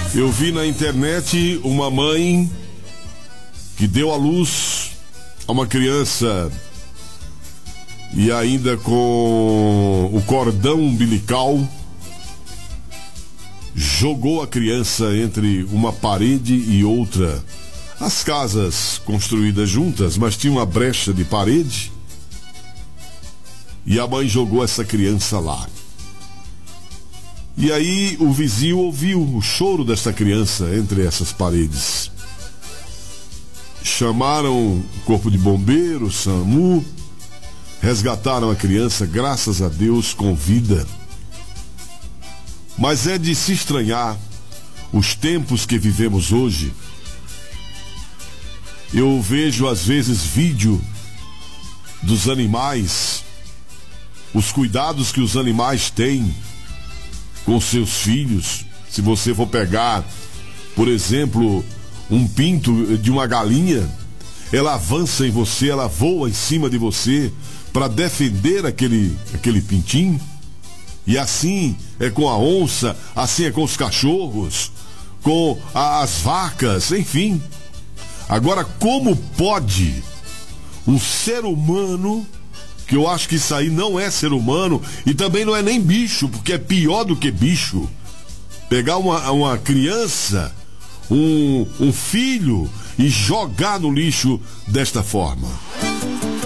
Eu vi na internet uma mãe que deu à luz a uma criança e ainda com o cordão umbilical jogou a criança entre uma parede e outra. As casas construídas juntas, mas tinha uma brecha de parede e a mãe jogou essa criança lá. E aí o vizinho ouviu o choro dessa criança entre essas paredes. Chamaram o corpo de bombeiro, SAMU, resgataram a criança, graças a Deus, com vida. Mas é de se estranhar os tempos que vivemos hoje. Eu vejo às vezes vídeo dos animais, os cuidados que os animais têm com seus filhos. Se você for pegar, por exemplo, um pinto de uma galinha, ela avança em você, ela voa em cima de você para defender aquele pintinho. E assim é com a onça, assim é com os cachorros, com as vacas, enfim. Agora, como pode um ser humano, que eu acho que isso aí não é ser humano e também não é nem bicho, porque é pior do que bicho, pegar uma criança, um filho e jogar no lixo desta forma?